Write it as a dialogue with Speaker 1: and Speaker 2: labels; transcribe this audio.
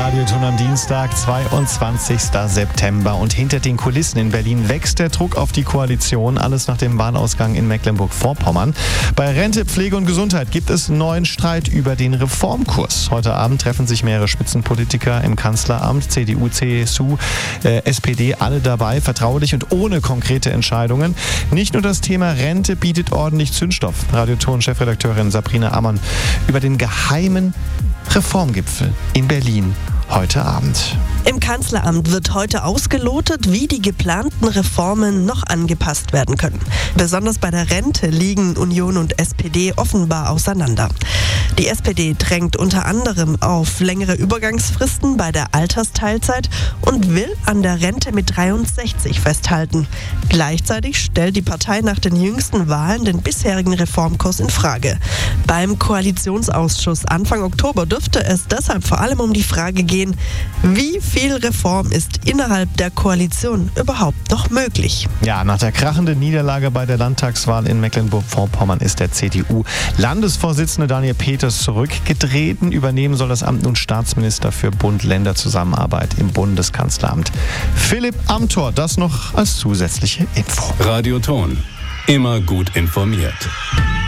Speaker 1: Radioton am Dienstag, 22. September. Und hinter den Kulissen in Berlin wächst der Druck auf die Koalition. Alles nach dem Wahlausgang in Mecklenburg-Vorpommern. Bei Rente, Pflege und Gesundheit gibt es neuen Streit über den Reformkurs. Heute Abend treffen sich mehrere Spitzenpolitiker im Kanzleramt. CDU, CSU, SPD, alle dabei, vertraulich und ohne konkrete Entscheidungen. Nicht nur das Thema Rente bietet ordentlich Zündstoff. Radioton-Chefredakteurin Sabrina Ammann über den geheimen Reformgipfel in Berlin heute Abend.
Speaker 2: Im Kanzleramt wird heute ausgelotet, wie die geplanten Reformen noch angepasst werden können. Besonders bei der Rente liegen Union und SPD offenbar auseinander. Die SPD drängt unter anderem auf längere Übergangsfristen bei der Altersteilzeit und will an der Rente mit 63 festhalten. Gleichzeitig stellt die Partei nach den jüngsten Wahlen den bisherigen Reformkurs in Frage. Beim Koalitionsausschuss Anfang Oktober dürfte es deshalb vor allem um die Frage gehen, wie viel Reform ist innerhalb der Koalition überhaupt noch möglich?
Speaker 1: Ja, nach der krachenden Niederlage bei der Landtagswahl in Mecklenburg-Vorpommern ist der CDU-Landesvorsitzende Daniel Peters zurückgetreten. Übernehmen soll das Amt nun Staatsminister für Bund-Länder-Zusammenarbeit im Bundeskanzleramt. Philipp Amthor, das noch als zusätzliche Info.
Speaker 3: Radioton. Immer gut informiert.